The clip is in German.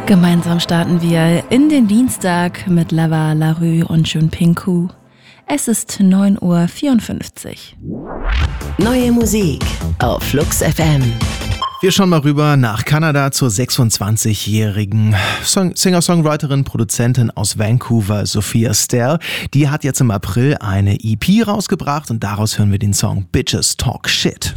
Gemeinsam starten wir in den Dienstag mit Lava, Larue und Junpinku. Es ist 9:54 Uhr. Neue Musik auf Flux FM. Wir schauen mal rüber nach Kanada zur 26-jährigen Singer-Songwriterin, Produzentin aus Vancouver, Sophia Stell. Die hat jetzt im April eine EP rausgebracht und daraus hören wir den Song Bitches Talk Shit.